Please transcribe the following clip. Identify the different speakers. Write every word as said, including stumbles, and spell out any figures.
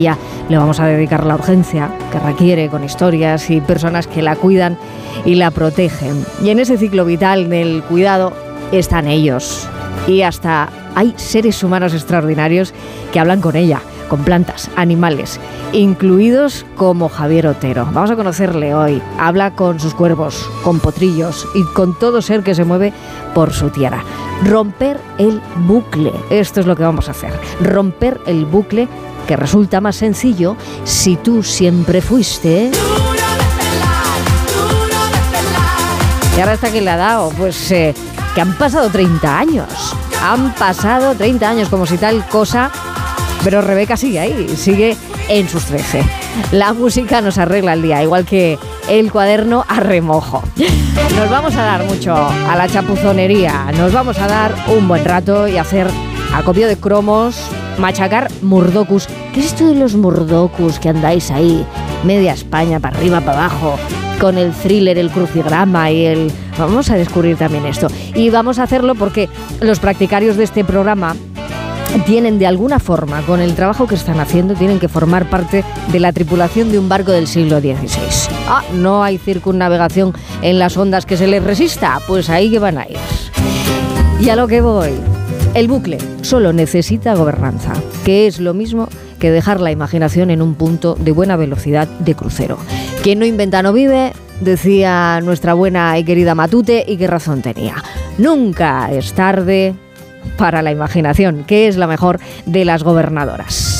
Speaker 1: Ya le vamos a dedicar la urgencia que requiere, con historias y personas que la cuidan y la protegen. Y en ese ciclo vital del cuidado están ellos. Y hasta hay seres humanos extraordinarios que hablan con ella, con plantas, animales, incluidos como Javier Otero. Vamos a conocerle hoy. Habla con sus cuervos, con potrillos y con todo ser que se mueve por su tierra. Romper el bucle. Esto es lo que vamos a hacer. Romper el bucle, que resulta más sencillo si tú siempre fuiste. Y ahora hasta que le ha dado, pues eh, que han pasado treinta años. Han pasado treinta años, como si tal cosa. Pero Rebeca sigue ahí, sigue en sus trece. La música nos arregla el día, igual que el cuaderno a remojo. Nos vamos a dar mucho a la chapuzonería, nos vamos a dar un buen rato y hacer acopio de cromos, machacar murdocus. ¿Qué es esto de los murdocus que andáis ahí, media España, para arriba, para abajo, con el thriller, el crucigrama y el... Vamos a descubrir también esto. Y vamos a hacerlo porque los practicarios de este programa tienen de alguna forma, con el trabajo que están haciendo, tienen que formar parte de la tripulación de un barco del siglo dieciséis. Ah, ¿no hay circunnavegación en las ondas que se les resista? Pues ahí que van a ir. Y a lo que voy. El bucle solo necesita gobernanza, que es lo mismo que dejar la imaginación en un punto de buena velocidad de crucero. Quien no inventa no vive, decía nuestra buena y querida Matute, y qué razón tenía. Nunca es tarde para la imaginación, que es la mejor de las gobernadoras.